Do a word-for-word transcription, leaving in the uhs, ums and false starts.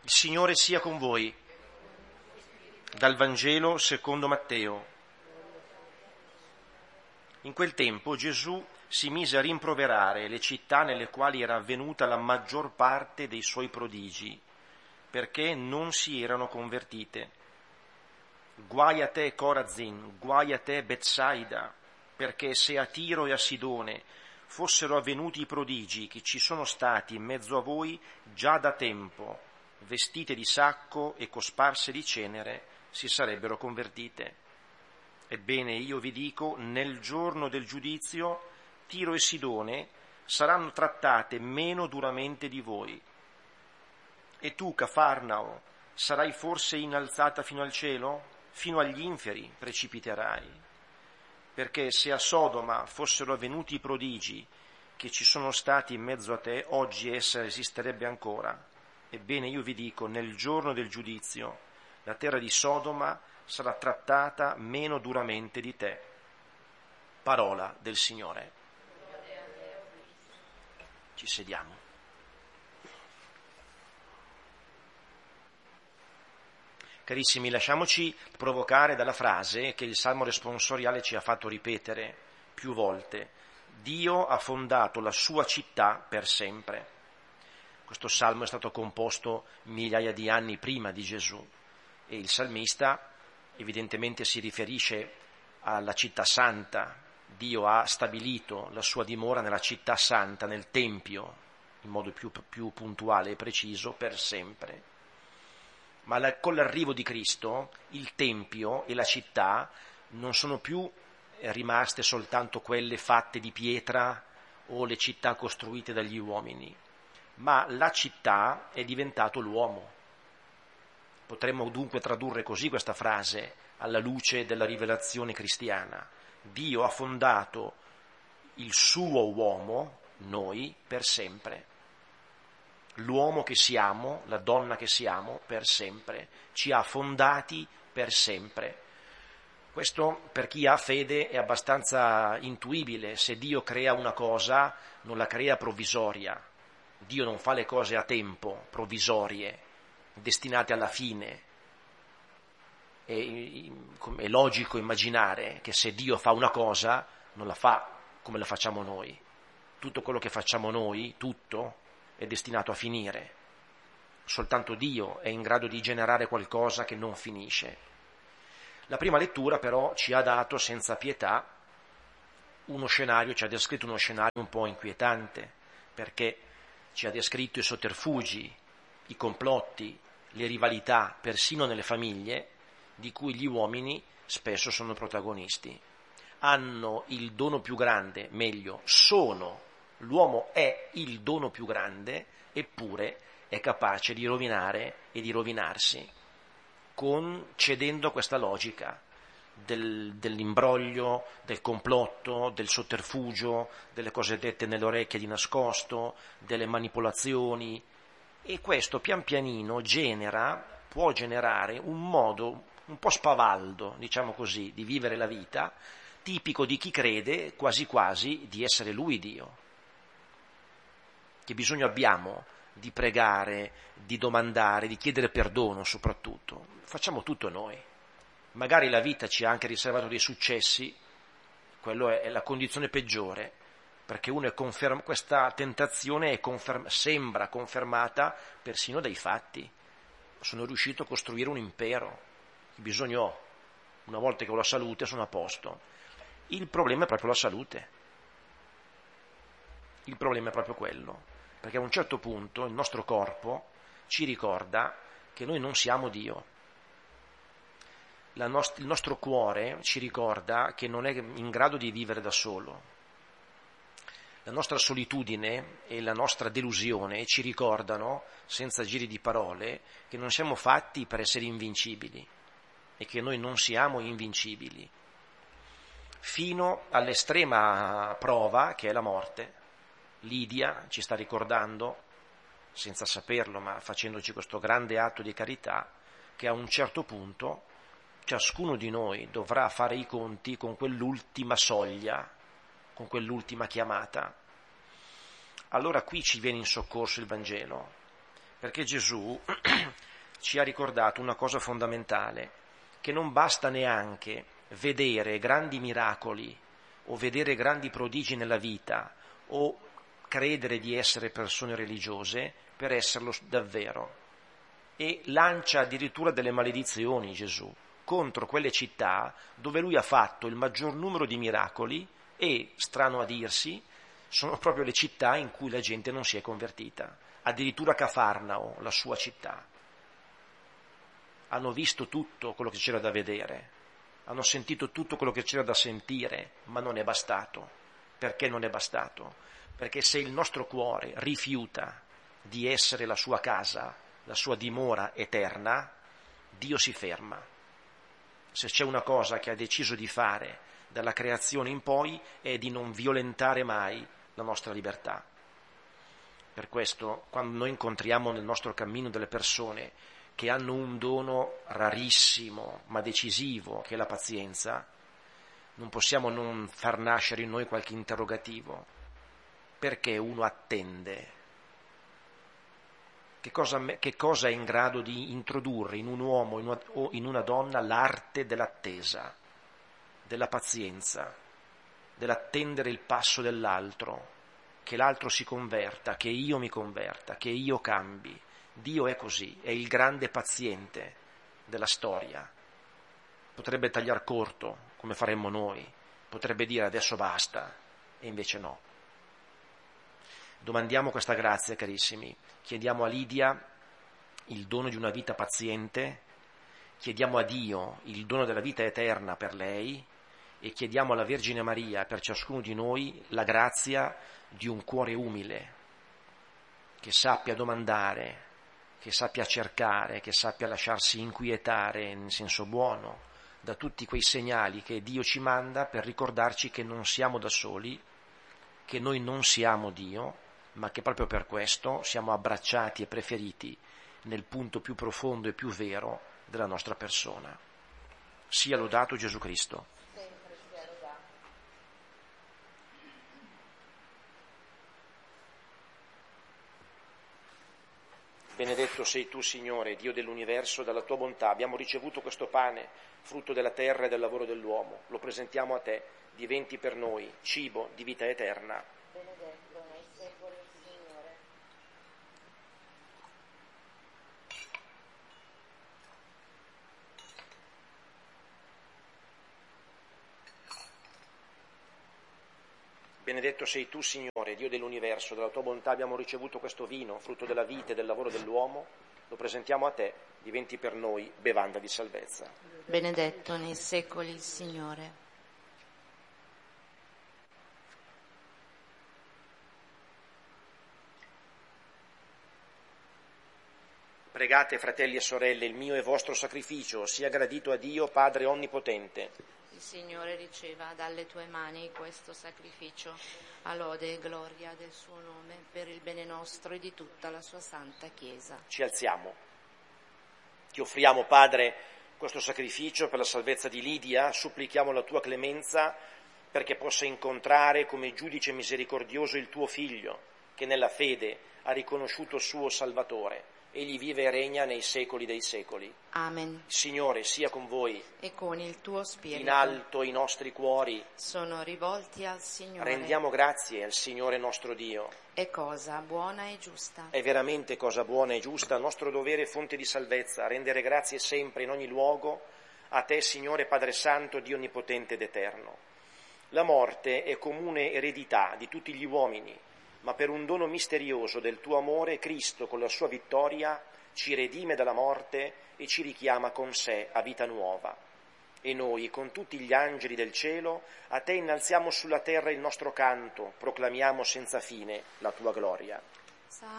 Il Signore sia con voi. Dal Vangelo secondo Matteo. In quel tempo Gesù si mise a rimproverare le città nelle quali era avvenuta la maggior parte dei suoi prodigi, perché non si erano convertite. Guai a te, Corazin, guai a te, Betsaida, perché se a Tiro e a Sidone fossero avvenuti i prodigi che ci sono stati in mezzo a voi già da tempo, vestite di sacco e cosparse di cenere, si sarebbero convertite. Ebbene, io vi dico, nel giorno del giudizio, Tiro e Sidone saranno trattate meno duramente di voi. E tu, Cafarnao, sarai forse innalzata fino al cielo? Fino agli inferi precipiterai. Perché se a Sodoma fossero avvenuti i prodigi che ci sono stati in mezzo a te, oggi essa esisterebbe ancora. Ebbene, io vi dico, nel giorno del giudizio, la terra di Sodoma sarà trattata meno duramente di te. Parola del Signore. Ci sediamo. Carissimi, lasciamoci provocare dalla frase che il Salmo responsoriale ci ha fatto ripetere più volte. Dio ha fondato la sua città per sempre. Questo salmo è stato composto migliaia di anni prima di Gesù e il salmista evidentemente si riferisce alla città santa. Dio ha stabilito la sua dimora nella città santa, nel Tempio, in modo più, più puntuale e preciso, per sempre. Ma la, con l'arrivo di Cristo il Tempio e la città non sono più rimaste soltanto quelle fatte di pietra o le città costruite dagli uomini, ma la città è diventato l'uomo. Potremmo dunque tradurre così questa frase alla luce della rivelazione cristiana. Dio ha fondato il suo uomo, noi, per sempre. L'uomo che siamo, la donna che siamo, per sempre. Ci ha fondati per sempre. Questo per chi ha fede è abbastanza intuibile. Se Dio crea una cosa, non la crea provvisoria. Dio non fa le cose a tempo, provvisorie, destinate alla fine. È, è logico immaginare che se Dio fa una cosa, non la fa come la facciamo noi. Tutto quello che facciamo noi, tutto, è destinato a finire. Soltanto Dio è in grado di generare qualcosa che non finisce. La prima lettura però ci ha dato senza pietà uno scenario, ci ha descritto uno scenario un po' inquietante, perché ci ha descritto i sotterfugi, i complotti, le rivalità, persino nelle famiglie, di cui gli uomini spesso sono protagonisti. Hanno il dono più grande, meglio, sono, l'uomo è il dono più grande, eppure è capace di rovinare e di rovinarsi, con, cedendo a questa logica del, dell'imbroglio, del complotto, del sotterfugio, delle cose dette nelle orecchie di nascosto, delle manipolazioni, e questo pian pianino genera, può generare un modo un po' spavaldo, diciamo così, di vivere la vita, tipico di chi crede quasi quasi di essere lui Dio. Che bisogno abbiamo di pregare, di domandare, di chiedere perdono soprattutto? Facciamo tutto noi. Magari la vita ci ha anche riservato dei successi, quello è la condizione peggiore, perché uno è conferm- questa tentazione è conferm- sembra confermata persino dai fatti. Sono riuscito a costruire un impero, che bisogno ho? Una volta che ho la salute sono a posto. Il problema è proprio la salute. Il problema è proprio quello, perché a un certo punto il nostro corpo ci ricorda che noi non siamo Dio. La nost- il nostro cuore ci ricorda che non è in grado di vivere da solo. La nostra solitudine e la nostra delusione ci ricordano, senza giri di parole, che non siamo fatti per essere invincibili e che noi non siamo invincibili, fino all'estrema prova che è la morte. Lidia ci sta ricordando, senza saperlo, ma facendoci questo grande atto di carità, che a un certo punto ciascuno di noi dovrà fare i conti con quell'ultima soglia, con quell'ultima chiamata. Allora qui ci viene in soccorso il Vangelo, Perché Gesù ci ha ricordato una cosa fondamentale, che non basta neanche vedere grandi miracoli o vedere grandi prodigi nella vita o credere di essere persone religiose per esserlo davvero. E lancia addirittura delle maledizioni Gesù contro quelle città dove lui ha fatto il maggior numero di miracoli e, strano a dirsi, sono proprio le città in cui la gente non si è convertita. Addirittura Cafarnao, la sua città. Hanno visto tutto quello che c'era da vedere, hanno sentito tutto quello che c'era da sentire, ma non è bastato. Perché non è bastato? Perché se il nostro cuore rifiuta di essere la sua casa, la sua dimora eterna, Dio si ferma. Se c'è una cosa che ha deciso di fare dalla creazione in poi è di non violentare mai la nostra libertà. Per questo, quando noi incontriamo nel nostro cammino delle persone che hanno un dono rarissimo ma decisivo, che è la pazienza, non possiamo non far nascere in noi qualche interrogativo. Perché uno attende? Che cosa, che cosa è in grado di introdurre in un uomo in una, o in una donna l'arte dell'attesa, della pazienza, dell'attendere il passo dell'altro, che l'altro si converta, che io mi converta, che io cambi. Dio è così, è il grande paziente della storia. Potrebbe tagliar corto, come faremmo noi, potrebbe dire adesso basta, e invece no. Domandiamo questa grazia, carissimi, chiediamo a Lidia il dono di una vita paziente, chiediamo a Dio il dono della vita eterna per lei e chiediamo alla Vergine Maria, per ciascuno di noi, la grazia di un cuore umile, che sappia domandare, che sappia cercare, che sappia lasciarsi inquietare in senso buono da tutti quei segnali che Dio ci manda per ricordarci che non siamo da soli, che noi non siamo Dio, ma che proprio per questo siamo abbracciati e preferiti nel punto più profondo e più vero della nostra persona. Sia lodato Gesù Cristo. Benedetto sei tu, Signore, Dio dell'universo, dalla tua bontà abbiamo ricevuto questo pane, frutto della terra e del lavoro dell'uomo. Lo presentiamo a te, diventi per noi cibo di vita eterna. Benedetto nei secoli, Signore. Benedetto sei tu, Signore, Dio dell'universo, dalla tua bontà abbiamo ricevuto questo vino, frutto della vita e del lavoro dell'uomo, lo presentiamo a te, diventi per noi bevanda di salvezza. Benedetto nei secoli, Signore. Pregate, fratelli e sorelle, il mio e vostro sacrificio sia gradito a Dio, Padre Onnipotente. Il Signore riceva dalle tue mani questo sacrificio, a lode e gloria del suo nome, per il bene nostro e di tutta la sua santa Chiesa. Ci alziamo. Ti offriamo, Padre, questo sacrificio per la salvezza di Lidia, supplichiamo la tua clemenza perché possa incontrare come giudice misericordioso il tuo Figlio, che nella fede ha riconosciuto suo Salvatore. Egli vive e regna nei secoli dei secoli. Amen. Il Signore sia con voi. E con il tuo spirito. In alto i nostri cuori sono rivolti al Signore. Rendiamo grazie al Signore nostro Dio. È cosa buona e giusta. È veramente cosa buona e giusta, nostro dovere e fonte di salvezza, rendere grazie sempre in ogni luogo a te, Signore Padre Santo, Dio Onnipotente ed Eterno. La morte è comune eredità di tutti gli uomini, ma per un dono misterioso del tuo amore, Cristo con la sua vittoria ci redime dalla morte e ci richiama con sé a vita nuova. E noi, con tutti gli angeli del cielo, a te innalziamo sulla terra il nostro canto, proclamiamo senza fine la tua gloria.